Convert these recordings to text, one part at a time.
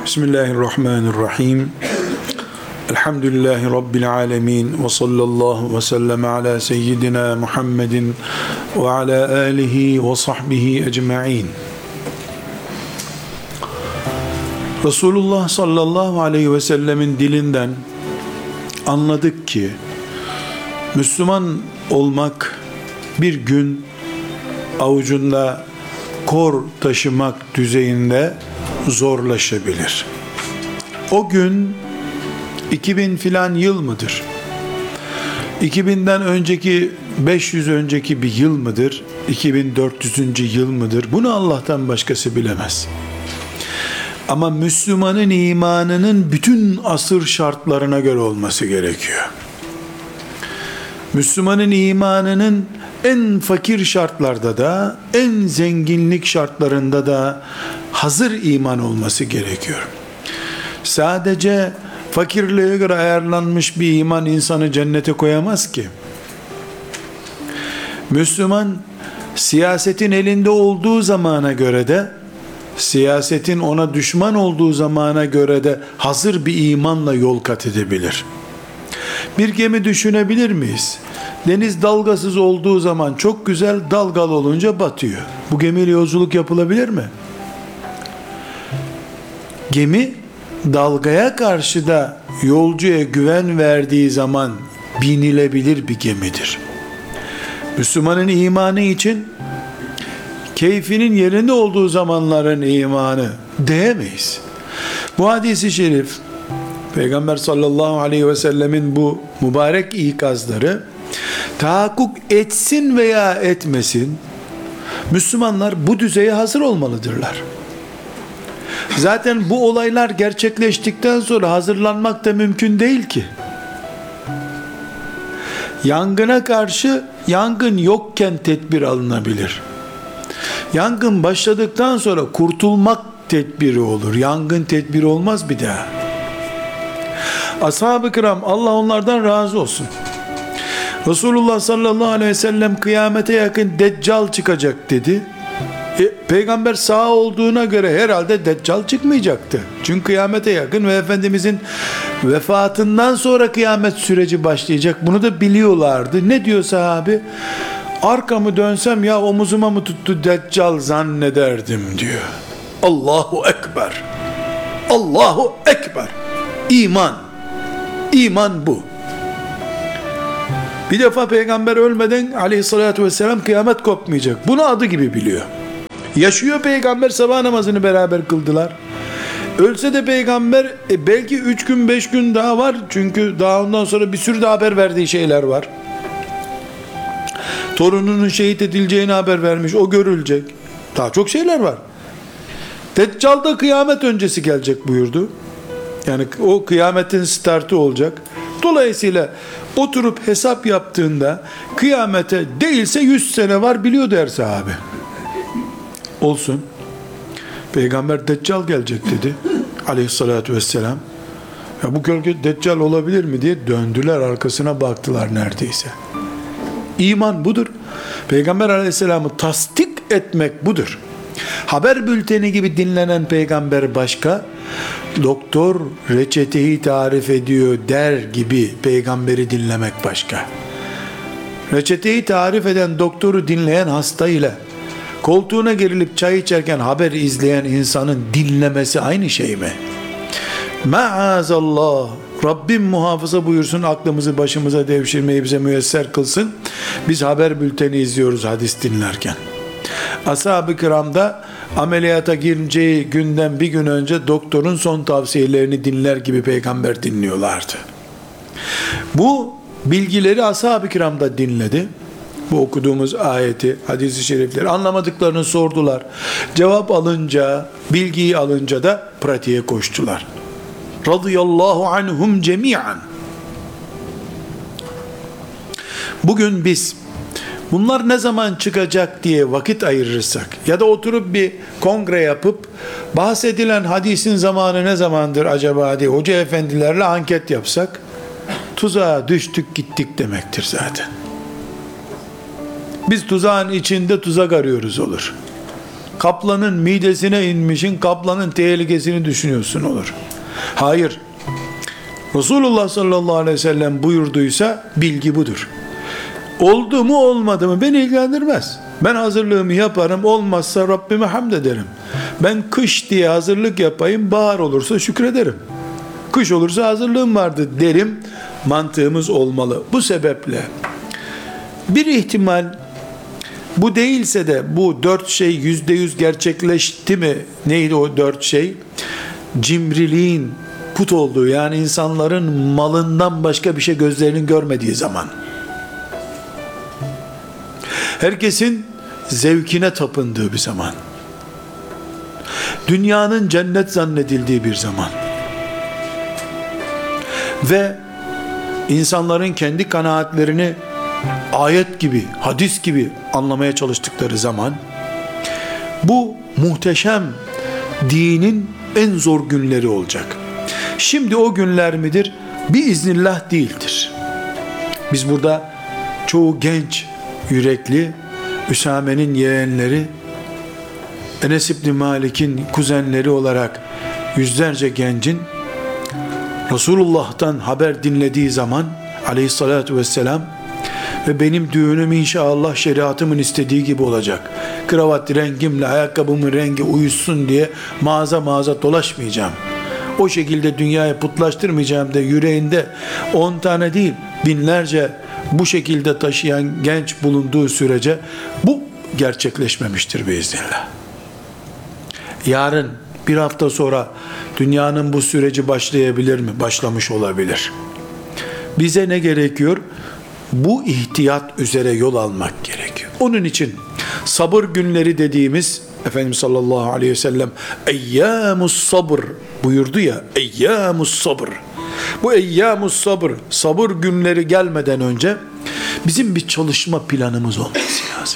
Bismillahirrahmanirrahim. Elhamdülillahi Rabbil alemin. Ve sallallahu ve sellem ala seyyidina Muhammedin ve ala alihi ve sahbihi ecma'in. Resulullah sallallahu aleyhi ve sellemin dilinden anladık ki Müslüman olmak bir gün avucunda kor taşımak düzeyinde zorlaşabilir. O gün 2000 filan yıl mıdır? 2000'den önceki 500 önceki bir yıl mıdır? 2400. yıl mıdır? Bunu Allah'tan başkası bilemez. Ama Müslümanın imanının bütün asır şartlarına göre olması gerekiyor. Müslümanın imanının en fakir şartlarda da, en zenginlik şartlarında da hazır iman olması gerekiyor. Sadece fakirliğe göre ayarlanmış bir iman insanı cennete koyamaz ki. Müslüman siyasetin elinde olduğu zamana göre de, siyasetin ona düşman olduğu zamana göre de hazır bir imanla yol kat edebilir. Bir gemi düşünebilir miyiz? Deniz dalgasız olduğu zaman çok güzel, dalgalı olunca batıyor. Bu gemiyle yolculuk yapılabilir mi? Gemi dalgaya karşı da yolcuya güven verdiği zaman binilebilir bir gemidir. Müslümanın imanı için keyfinin yerinde olduğu zamanların imanı diyemeyiz. Bu hadis-i şerif, Peygamber sallallahu aleyhi ve sellemin bu mübarek ikazları tahakkuk etsin veya etmesin, Müslümanlar bu düzeye hazır olmalıdırlar. Zaten bu olaylar gerçekleştikten sonra hazırlanmak da mümkün değil ki. Yangına karşı yangın yokken tedbir alınabilir. Yangın başladıktan sonra kurtulmak tedbiri olur. Yangın tedbiri olmaz bir daha. Ashab-ı kiram, Allah onlardan razı olsun, Resulullah sallallahu aleyhi ve sellem kıyamete yakın Deccal çıkacak dedi. Peygamber sağ olduğuna göre herhalde Deccal çıkmayacaktı. Çünkü kıyamete yakın ve Efendimizin vefatından sonra kıyamet süreci başlayacak. Bunu da biliyorlardı. Ne diyor sahabi? Arkamı dönsem ya omuzuma mı tuttu Deccal zannederdim diyor. Allahu Ekber. Allahu Ekber. İman. İman bu. Bir defa Peygamber ölmeden aleyhissalatü vesselam kıyamet kopmayacak. Bunu adı gibi biliyor. Yaşıyor Peygamber, sabah namazını beraber kıldılar. Ölse de Peygamber belki 3 gün 5 gün daha var. Çünkü daha ondan sonra bir sürü de haber verdiği şeyler var. Torununun şehit edileceğini haber vermiş. O görülecek. Daha çok şeyler var. Deccal da kıyamet öncesi gelecek buyurdu. Yani o kıyametin startı olacak. Dolayısıyla oturup hesap yaptığında kıyamete değilse 100 sene var biliyordu her sahabe. Olsun. Peygamber Deccal gelecek dedi aleyhissalatü vesselam. Ya bu gölge Deccal olabilir mi diye döndüler, arkasına baktılar neredeyse. İman budur. Peygamber aleyhisselamı tasdik etmek budur. Haber bülteni gibi dinlenen peygamber başka, doktor reçeteyi tarif ediyor der gibi peygamberi dinlemek başka. Reçeteyi tarif eden doktoru dinleyen hasta ile koltuğuna gerilip çay içerken haber izleyen insanın dinlemesi aynı şey mi? Maazallah, Rabbim muhafaza buyursun, aklımızı başımıza devşirmeyi bize müyesser kılsın. Biz haber bülteni izliyoruz hadis dinlerken. Ashab-ı kiramda ameliyata gireceği günden bir gün önce doktorun son tavsiyelerini dinler gibi peygamber dinliyorlardı. Bu bilgileri ashab-ı kiram da dinledi. Bu okuduğumuz ayeti, hadis-i şerifleri anlamadıklarını sordular. Cevap alınca, bilgiyi alınca da pratiğe koştular. Radıyallahu anhum cemi'an. Bugün biz bunlar ne zaman çıkacak diye vakit ayırırsak ya da oturup bir kongre yapıp bahsedilen hadisin zamanı ne zamandır acaba diye hoca efendilerle anket yapsak, tuzağa düştük gittik demektir zaten. Biz tuzağın içinde tuzak arıyoruz olur. kaplanın midesine inmişin, kaplanın tehlikesini düşünüyorsun olur. Hayır. Resulullah sallallahu aleyhi ve sellem buyurduysa bilgi budur. Oldu mu olmadı mı beni ilgilendirmez. Ben hazırlığımı yaparım, olmazsa Rabbime hamd ederim. Ben kış diye hazırlık yapayım, bahar olursa şükrederim. Kış olursa hazırlığım vardı derim. Mantığımız olmalı. Bu sebeple bir ihtimal bu değilse de bu 4 şey %100 gerçekleşti mi? Neydi o 4 şey? Cimriliğin put olduğu, yani insanların malından başka bir şey gözlerinin görmediği zaman, herkesin zevkine tapındığı bir zaman, dünyanın cennet zannedildiği bir zaman ve insanların kendi kanaatlerini ayet gibi, hadis gibi anlamaya çalıştıkları zaman, bu muhteşem dinin en zor günleri olacak. Şimdi o günler midir? Biiznillah değildir. Biz burada çoğu genç yürekli, Üsame'nin yeğenleri, Enes İbni Malik'in kuzenleri olarak yüzlerce gencin Resulullah'tan haber dinlediği zaman aleyhissalatü vesselam, ve benim düğünüm inşallah şeriatımın istediği gibi olacak, kravat rengimle ayakkabımın rengi uyuşsun diye mağaza mağaza dolaşmayacağım, o şekilde dünyayı putlaştırmayacağım de yüreğinde 10 tane değil binlerce bu şekilde taşıyan genç bulunduğu sürece bu gerçekleşmemiştir biiznillah. Yarın, bir hafta sonra dünyanın bu süreci başlayabilir mi? Başlamış olabilir. Bize ne gerekiyor? Bu ihtiyat üzere yol almak gerekiyor. Onun için sabır günleri dediğimiz, Efendimiz sallallahu aleyhi ve sellem eyyâmus sabır buyurdu ya, eyyâmus sabır. Bu eyyâmus sabır, sabır günleri gelmeden önce bizim bir çalışma planımız olması lazım.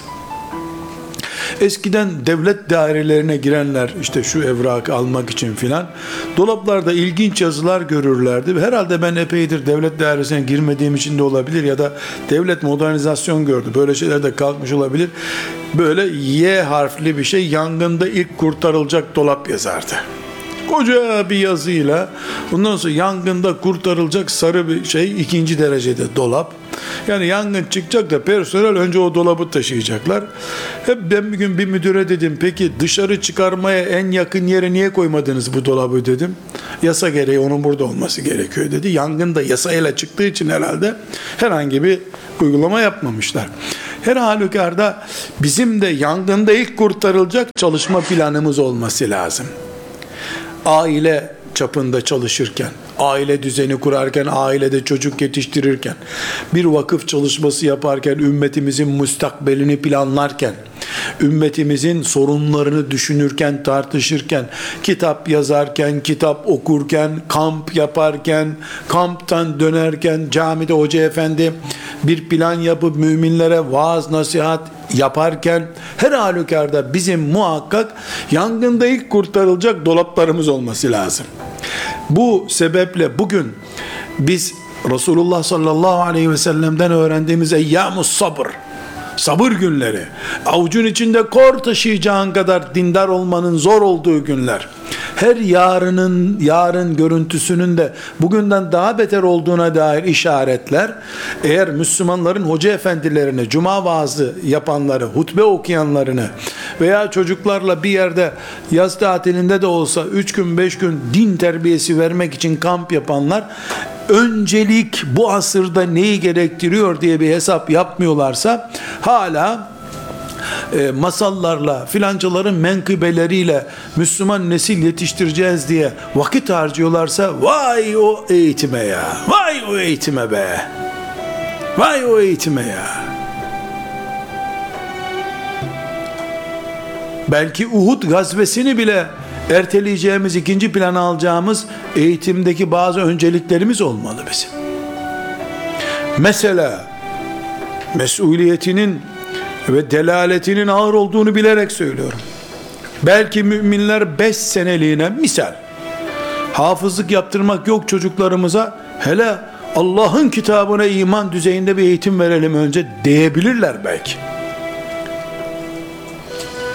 Eskiden devlet dairelerine girenler, işte şu evrakı almak için filan, dolaplarda ilginç yazılar görürlerdi. Herhalde ben epeydir devlet dairesine girmediğim için de olabilir, ya da devlet modernizasyon gördü. Böyle şeyler de kalkmış olabilir. Böyle Y harfli bir şey, yangında ilk kurtarılacak dolap yazardı. Koca bir yazıyla, ondan sonra yangında kurtarılacak sarı bir şey, 2. derecede dolap. Yani yangın çıkacak da personel önce o dolabı taşıyacaklar. Hep ben bir gün bir müdüre dedim, peki dışarı çıkarmaya en yakın yere niye koymadınız bu dolabı dedim. Yasa gereği onun burada olması gerekiyor dedi. Yangın da yasayla çıktığı için herhalde herhangi bir uygulama yapmamışlar. Her halükarda bizim de yangında ilk kurtarılacak çalışma planımız olması lazım. Aile çapında çalışırken, aile düzeni kurarken, ailede çocuk yetiştirirken, bir vakıf çalışması yaparken, ümmetimizin müstakbelini planlarken, ümmetimizin sorunlarını düşünürken, tartışırken, kitap yazarken, kitap okurken, kamp yaparken, kamptan dönerken, camide hoca efendi bir plan yapıp müminlere vaaz nasihat yaparken, her halükarda bizim muhakkak yangında ilk kurtarılacak dolaplarımız olması lazım. Bu sebeple bugün biz Resulullah sallallahu aleyhi ve sellem'den öğrendiğimiz eyyâmus sabır, sabır günleri, avucun içinde kor taşıyacağın kadar dindar olmanın zor olduğu günler, her yarın görüntüsünün de bugünden daha beter olduğuna dair işaretler, eğer Müslümanların hoca efendilerine, cuma vaazı yapanları, hutbe okuyanlarını veya çocuklarla bir yerde yaz tatilinde de olsa 3 gün 5 gün din terbiyesi vermek için kamp yapanlar, öncelik bu asırda neyi gerektiriyor diye bir hesap yapmıyorlarsa, hala masallarla, filancaların menkıbeleriyle Müslüman nesil yetiştireceğiz diye vakit harcıyorlarsa, vay o eğitime ya, vay o eğitime be, vay o eğitime ya. Belki Uhud gazvesini bile erteleyeceğimiz, ikinci plana alacağımız eğitimdeki bazı önceliklerimiz olmalı bizim. Mesela mesuliyetinin ve delaletinin ağır olduğunu bilerek söylüyorum. Belki müminler 5 seneliğine, misal, hafızlık yaptırmak yok çocuklarımıza, hele Allah'ın kitabına iman düzeyinde bir eğitim verelim önce diyebilirler belki.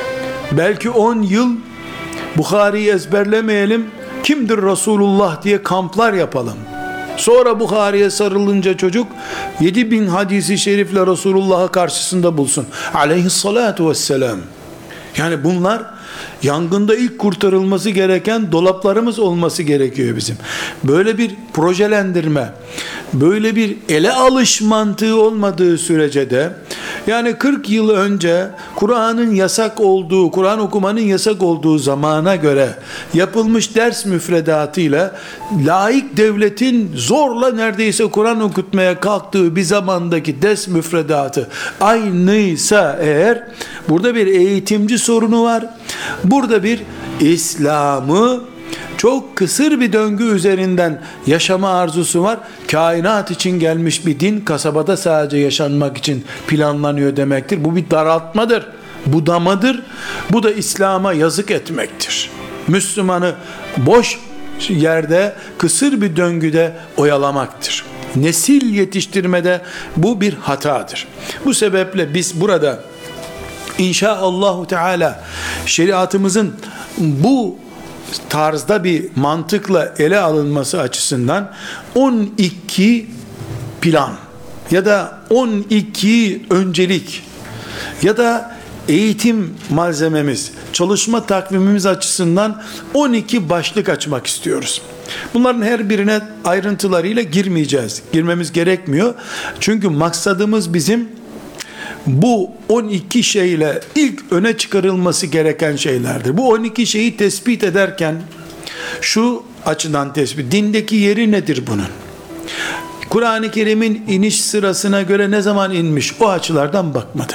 Belki 10 yıl Bukhari'yi ezberlemeyelim, kimdir Resulullah diye kamplar yapalım. Sonra Bukhari'ye sarılınca çocuk 7000 hadisi şerifle Resulullah'ı karşısında bulsun aleyhissalatu vesselam. Yani bunlar yangında ilk kurtarılması gereken dolaplarımız olması gerekiyor bizim. Böyle bir projelendirme, böyle bir ele alış mantığı olmadığı sürece de, yani 40 yıl önce Kur'an'ın yasak olduğu, Kur'an okumanın yasak olduğu zamana göre yapılmış ders müfredatıyla laik devletin zorla neredeyse Kur'an okutmaya kalktığı bir zamandaki ders müfredatı aynıysa eğer, burada bir eğitimci sorunu var. Burada bir İslam'ı çok kısır bir döngü üzerinden yaşama arzusu var. Kainat için gelmiş bir din kasabada sadece yaşanmak için planlanıyor demektir. Bu bir daraltmadır, budamadır. Bu da İslam'a yazık etmektir. Müslümanı boş yerde, kısır bir döngüde oyalamaktır. Nesil yetiştirmede bu bir hatadır. Bu sebeple biz burada İnşaallahu Teala şeriatımızın bu tarzda bir mantıkla ele alınması açısından 12 plan ya da 12 öncelik ya da eğitim malzememiz, çalışma takvimimiz açısından 12 başlık açmak istiyoruz. Bunların her birine ayrıntılarıyla girmeyeceğiz. Girmemiz gerekmiyor. Çünkü maksadımız bizim bu 12 şeyle ilk öne çıkarılması gereken şeylerdir. Bu 12 şeyi tespit ederken şu açıdan tespit, dindeki yeri nedir bunun? Kur'an-ı Kerim'in iniş sırasına göre ne zaman inmiş? O açılardan bakmadım.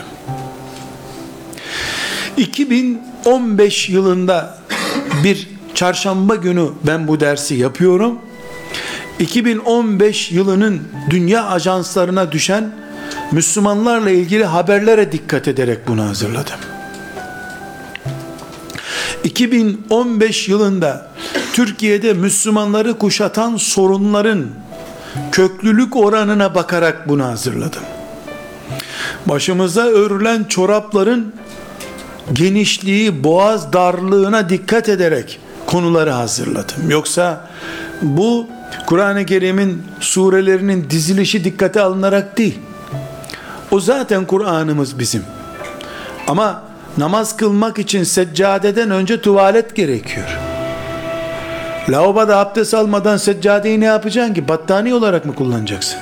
2015 yılında bir çarşamba günü ben bu dersi yapıyorum. 2015 yılının dünya ajanslarına düşen Müslümanlarla ilgili haberlere dikkat ederek bunu hazırladım. 2015 yılında Türkiye'de Müslümanları kuşatan sorunların köklülük oranına bakarak bunu hazırladım. Başımıza örülen çorapların genişliği, boğaz darlığına dikkat ederek konuları hazırladım. Yoksa bu Kur'an-ı Kerim'in surelerinin dizilişi dikkate alınarak değil. O zaten Kur'an'ımız bizim. Ama namaz kılmak için seccadeden önce tuvalet gerekiyor. Lavaboda abdest almadan seccadeyi ne yapacaksın ki? Battaniye olarak mı kullanacaksın?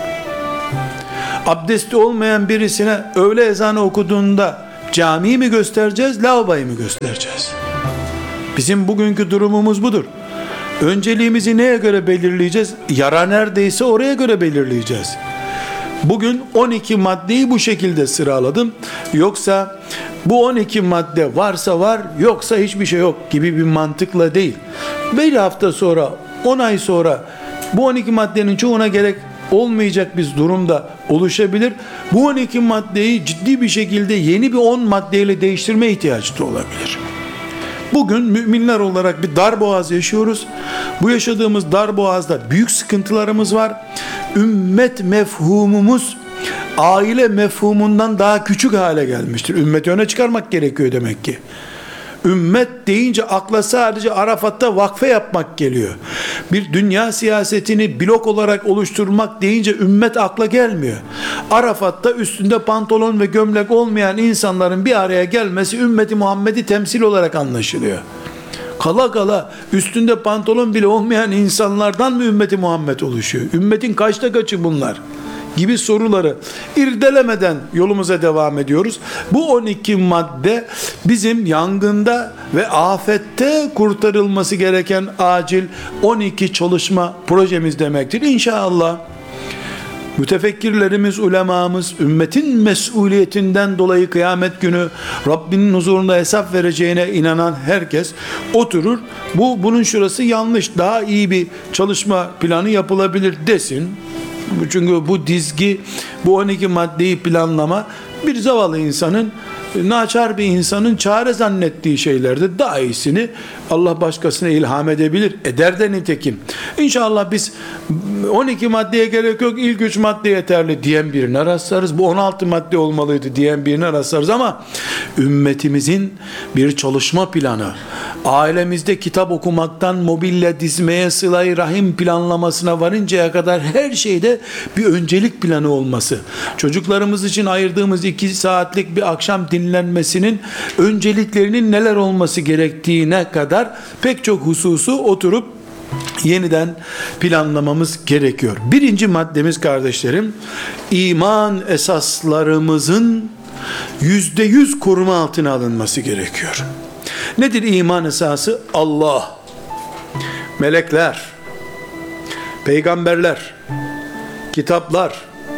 Abdesti olmayan birisine öğle ezanı okuduğunda camiyi mi göstereceğiz, lavaboyu mu göstereceğiz? Bizim bugünkü durumumuz budur. Önceliğimizi neye göre belirleyeceğiz? Yara neredeyse oraya göre belirleyeceğiz. Bugün 12 maddeyi bu şekilde sıraladım. Yoksa bu 12 madde varsa var, yoksa hiçbir şey yok gibi bir mantıkla değil. Bir hafta sonra, 10 ay sonra bu 12 maddenin çoğuna gerek olmayacak bir durumda oluşabilir. Bu 12 maddeyi ciddi bir şekilde yeni bir 10 maddeyle değiştirme ihtiyacı da olabilir. Bugün müminler olarak bir darboğaz yaşıyoruz. Bu yaşadığımız darboğazda büyük sıkıntılarımız var. Ümmet mefhumumuz aile mefhumundan daha küçük hale gelmiştir. Ümmeti öne çıkarmak gerekiyor demek ki. Ümmet deyince akla sadece Arafat'ta vakfe yapmak geliyor. Bir dünya siyasetini blok olarak oluşturmak deyince ümmet akla gelmiyor. Arafat'ta üstünde pantolon ve gömlek olmayan insanların bir araya gelmesi ümmeti Muhammed'i temsil olarak anlaşılıyor. Kala kala üstünde pantolon bile olmayan insanlardan mı ümmeti Muhammed oluşuyor? Ümmetin kaçta kaçı bunlar? Gibi soruları irdelemeden yolumuza devam ediyoruz. Bu 12 madde bizim yangında ve afette kurtarılması gereken acil 12 çalışma projemiz demektir. İnşallah mütefekkirlerimiz, ulemamız, ümmetin mesuliyetinden dolayı kıyamet günü Rabbinin huzurunda hesap vereceğine inanan herkes oturur. Bunun şurası yanlış, daha iyi bir çalışma planı yapılabilir desin. Çünkü bu dizgi, bu 12 maddeyi planlama Bir zavallı insanın, naçar bir insanın çare zannettiği şeylerde daha iyisini Allah başkasına ilham edebilir. Eder de nitekim. İnşallah biz 12 maddeye gerek yok, ilk 3 madde yeterli diyen birine rastlarız. Bu 16 madde olmalıydı diyen birine rastlarız ama ümmetimizin bir çalışma planı, ailemizde kitap okumaktan mobilya dizmeye, sıla-i rahim planlamasına varıncaya kadar her şeyde bir öncelik planı olması, çocuklarımız için ayırdığımız 2 saatlik bir akşam dinlenmesinin önceliklerinin neler olması gerektiğine kadar pek çok hususu oturup yeniden planlamamız gerekiyor. Birinci maddemiz kardeşlerim, iman esaslarımızın %100 koruma altına alınması gerekiyor. Nedir iman esası? Allah, melekler, peygamberler, kitaplar,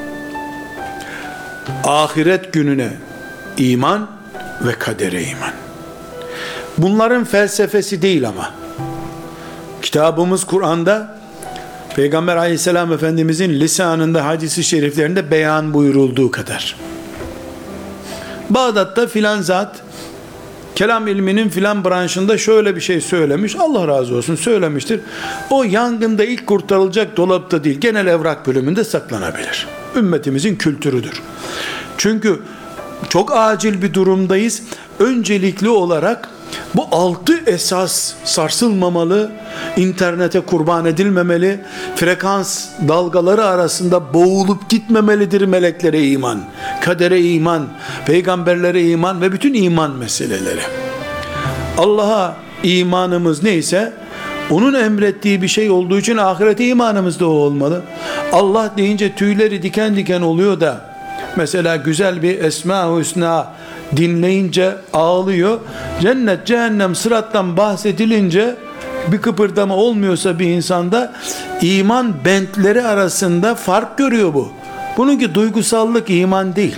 ahiret gününe iman ve kadere iman. Bunların felsefesi değil ama. Kitabımız Kur'an'da Peygamber aleyhisselam efendimizin lisanında, hadisi şeriflerinde beyan buyurulduğu kadar. Bağdat'ta filan zat kelam ilminin filan branşında şöyle bir şey söylemiş. Allah razı olsun, söylemiştir. O yangında ilk kurtarılacak dolapta değil, genel evrak bölümünde saklanabilir. Ümmetimizin kültürüdür. Çünkü çok acil bir durumdayız. Öncelikli olarak bu 6 esas sarsılmamalı, internete kurban edilmemeli, frekans dalgaları arasında boğulup gitmemelidir meleklere iman, kadere iman, peygamberlere iman ve bütün iman meseleleri. Allah'a imanımız neyse, onun emrettiği bir şey olduğu için ahirete imanımız da o olmalı. Allah deyince tüyleri diken diken oluyor da, mesela güzel bir Esma-ı Hüsna dinleyince ağlıyor. Cennet, cehennem, sırattan bahsedilince bir kıpırdama olmuyorsa bir insanda, iman bentleri arasında fark görüyor bu. Bununki duygusallık, iman değil.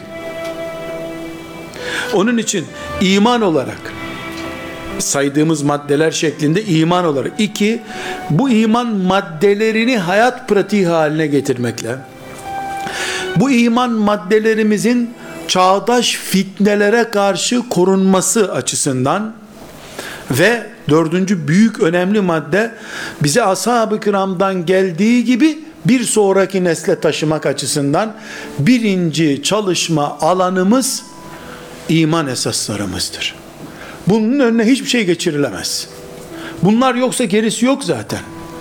Onun için iman olarak saydığımız maddeler şeklinde iman olarak. 2, bu iman maddelerini hayat pratiği haline getirmekle, bu iman maddelerimizin çağdaş fitnelere karşı korunması açısından ve 4. büyük önemli madde, bize ashab-ı kiramdan geldiği gibi bir sonraki nesle taşımak açısından birinci çalışma alanımız iman esaslarımızdır. Bunun önüne hiçbir şey geçirilemez. Bunlar yoksa gerisi yok zaten.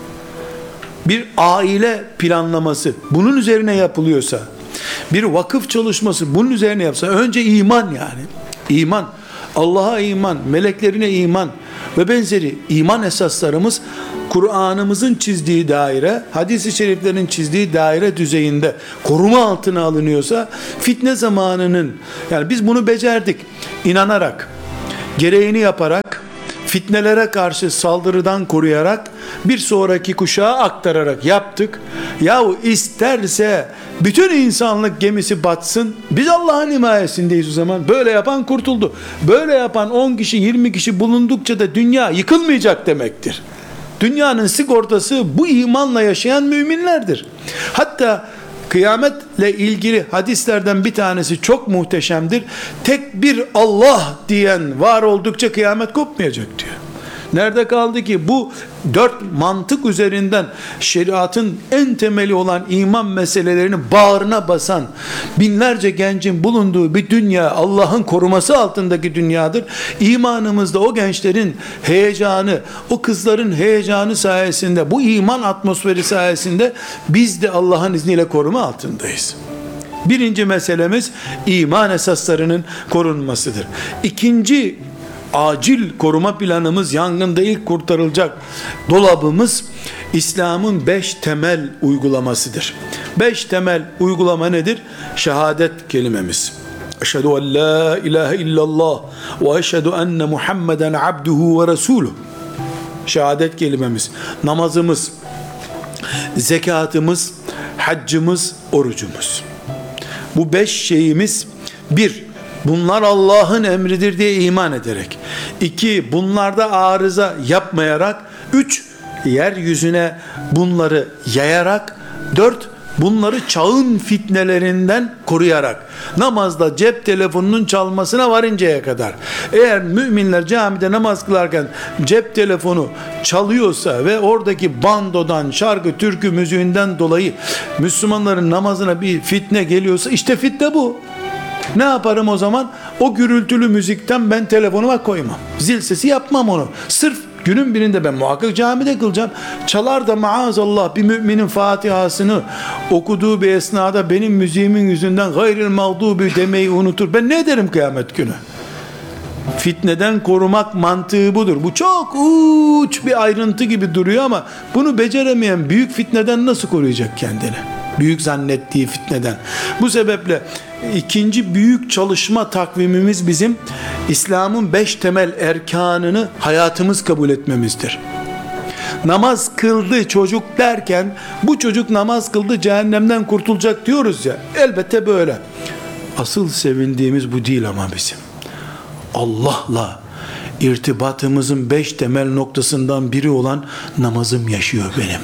Bir aile planlaması bunun üzerine yapılıyorsa, bir vakıf çalışması bunun üzerine yapsa, önce iman, yani iman, Allah'a iman, meleklerine iman ve benzeri iman esaslarımız Kur'an'ımızın çizdiği daire, hadis-i şeriflerin çizdiği daire düzeyinde koruma altına alınıyorsa, fitne zamanının, yani biz bunu becerdik, inanarak, gereğini yaparak, fitnelere karşı saldırıdan koruyarak, bir sonraki kuşağa aktararak yaptık. Yahu isterse bütün insanlık gemisi batsın, biz Allah'ın himayesindeyiz o zaman. Böyle yapan kurtuldu. Böyle yapan 10 kişi 20 kişi bulundukça da dünya yıkılmayacak demektir. Dünyanın sigortası bu imanla yaşayan müminlerdir. Hatta kıyametle ilgili hadislerden bir tanesi çok muhteşemdir. Tek bir Allah diyen var oldukça kıyamet kopmayacak diyor. Nerede kaldı ki bu 4 mantık üzerinden şeriatın en temeli olan iman meselelerini bağrına basan binlerce gencin bulunduğu bir dünya, Allah'ın koruması altındaki dünyadır. İmanımızda o gençlerin heyecanı, o kızların heyecanı sayesinde, bu iman atmosferi sayesinde biz de Allah'ın izniyle koruma altındayız. Birinci meselemiz iman esaslarının korunmasıdır. İkinci acil koruma planımız, yangında ilk kurtarılacak dolabımız, İslam'ın 5 temel uygulamasıdır. 5 temel uygulama nedir? Şehadet kelimemiz. Eşhedü en la ilahe illallah ve eşhedü enne Muhammeden abduhu ve resuluh. Şehadet kelimemiz. Namazımız, zekatımız, haccımız, orucumuz. Bu 5 şeyimiz, 1, bunlar Allah'ın emridir diye iman ederek. 2, bunlarda arıza yapmayarak. 3, yeryüzüne bunları yayarak. 4, bunları çağın fitnelerinden koruyarak, namazda cep telefonunun çalmasına varıncaya kadar, eğer müminler camide namaz kılarken cep telefonu çalıyorsa ve oradaki bandodan, şarkı türkü müziğinden dolayı Müslümanların namazına bir fitne geliyorsa, işte fitne bu. Ne yaparım o zaman? O gürültülü müzikten ben telefonuma koymam. Zil sesi yapmam onu. Sırf günün birinde ben muhakkak camide kılacağım. Çalar da maazallah bir müminin Fatihasını okuduğu bir esnada benim müziğimin yüzünden gayril mağdubi demeyi unutur. Ben ne ederim kıyamet günü? Fitneden korumak mantığı budur. Bu çok uç bir ayrıntı gibi duruyor ama bunu beceremeyen büyük fitneden nasıl koruyacak kendini? Büyük zannettiği fitneden. Bu sebeple ikinci büyük çalışma takvimimiz bizim İslam'ın 5 temel erkanını hayatımız kabul etmemizdir. Namaz kıldı çocuk derken, bu çocuk namaz kıldı cehennemden kurtulacak diyoruz ya, elbette böyle. Asıl sevindiğimiz bu değil ama bizim. Allah'la irtibatımızın 5 temel noktasından biri olan namazım yaşıyor benim.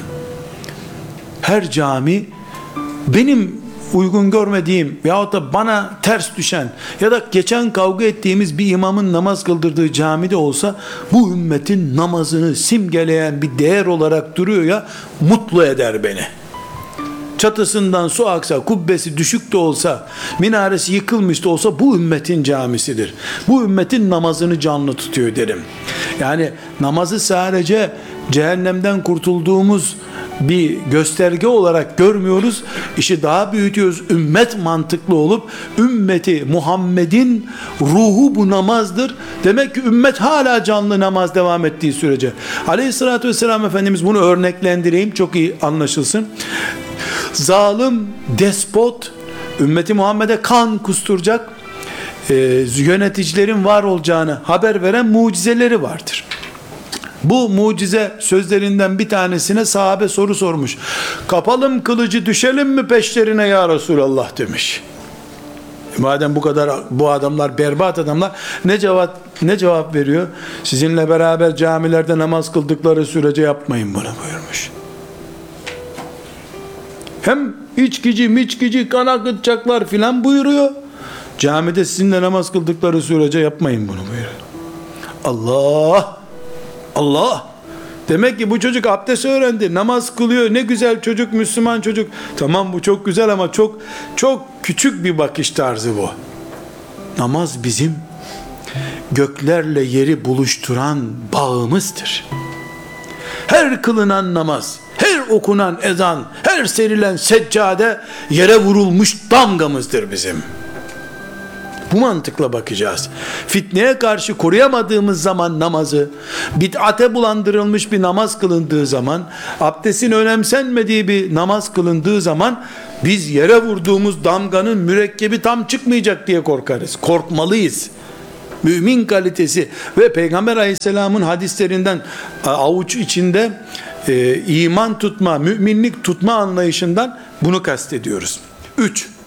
Her cami benim uygun görmediğim yahut da bana ters düşen ya da geçen kavga ettiğimiz bir imamın namaz kıldırdığı camide olsa, bu ümmetin namazını simgeleyen bir değer olarak duruyor ya, mutlu eder beni. Çatısından su aksa, kubbesi düşük de olsa, minaresi yıkılmış da olsa, bu ümmetin camisidir. Bu ümmetin namazını canlı tutuyor derim. Yani namazı sadece cehennemden kurtulduğumuz bir gösterge olarak görmüyoruz. İşi daha büyütüyoruz. Ümmet mantıklı olup, ümmeti Muhammed'in ruhu bu namazdır. Demek ki ümmet hala canlı namaz devam ettiği sürece. Aleyhissalatü vesselam Efendimiz bunu örneklendireyim, çok iyi anlaşılsın. Zalim, despot, ümmeti Muhammed'e kan kusturacak yöneticilerin var olacağını haber veren mucizeleri vardır. Bu mucize sözlerinden bir tanesine sahabe soru sormuş. Kapalım kılıcı, düşelim mi peşlerine ya Resulallah demiş. Madem bu kadar, bu adamlar berbat adamlar, ne cevap veriyor? Sizinle beraber camilerde namaz kıldıkları sürece yapmayın bunu buyurmuş. Hem içkici miçkici kan akıtacaklar filan buyuruyor. Camide sizinle namaz kıldıkları sürece yapmayın bunu buyuruyor. Allah! Demek ki bu çocuk abdest öğrendi, namaz kılıyor, ne güzel çocuk, Müslüman çocuk. Tamam, bu çok güzel ama çok küçük bir bakış tarzı bu. Namaz bizim göklerle yeri buluşturan bağımızdır. Her kılınan namaz, her okunan ezan, her serilen seccade yere vurulmuş damgamızdır bizim. Bu mantıkla bakacağız. Fitneye karşı koruyamadığımız zaman namazı, bid'ate bulandırılmış bir namaz kılındığı zaman, abdestin önemsenmediği bir namaz kılındığı zaman, biz yere vurduğumuz damganın mürekkebi tam çıkmayacak diye korkarız. Korkmalıyız. Mümin kalitesi ve Peygamber Aleyhisselam'ın hadislerinden, avuç içinde iman tutma, müminlik tutma anlayışından bunu kastediyoruz. 3.